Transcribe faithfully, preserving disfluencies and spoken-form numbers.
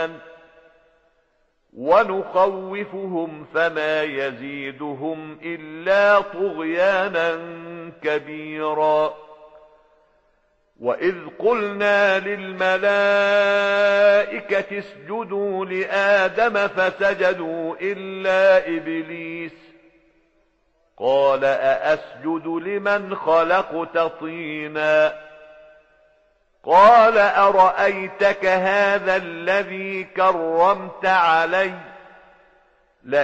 ونخوفهم فما يزيدهم إلا طغيانا كبيرا. وإذ قلنا للملائكة اسجدوا لآدم فسجدوا إلا إبليس قال أأسجد لمن خلقت طينا قال أرأيتك هذا الذي كرمت علي